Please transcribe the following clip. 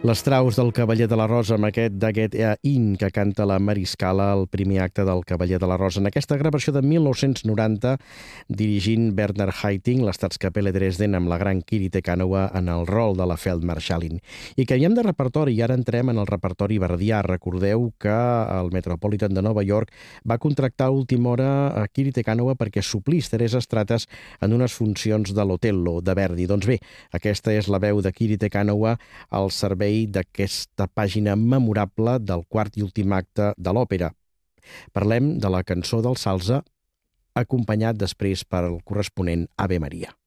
L'Strauss del Cavaller de la Rosa amb aquest Daget In que canta la Mariscala al primer acte del Cavaller de la Rosa. En aquesta gravació de 1990, dirigint Werner Haitink, l'Staatskapelle Dresden amb la gran Kiri Te Kanawa en el rol de la Feldmarschallin. I canviem de repertori i ara entrem en el repertori verdià. Recordeu que el Metropolitan de Nova York va contractar a última hora a Kiri Te Kanawa perquè suplís Teresa Stratas en unes funcions de l'Otello de Verdi. Doncs bé, aquesta és la veu de Kiri Te Kanawa al servei d'aquesta pàgina memorable del quart i últim acte de l'òpera. Parlem de la cançó del Salze, acompanyat després per el corresponent Ave Maria.